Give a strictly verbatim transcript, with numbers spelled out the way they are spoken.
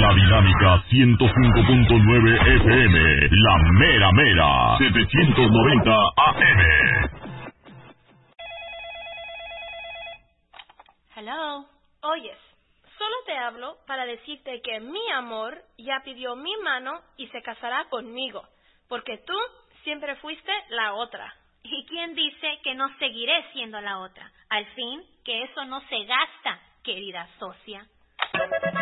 La Dinámica ciento cinco punto nueve F M, La Mera Mera, setecientos noventa A M. Hello. Oyes, solo te hablo para decirte que mi amor ya pidió mi mano y se casará conmigo, porque tú siempre fuiste la otra. ¿Y quién dice que no seguiré siendo la otra? Al fin, que eso no se gasta, querida socia.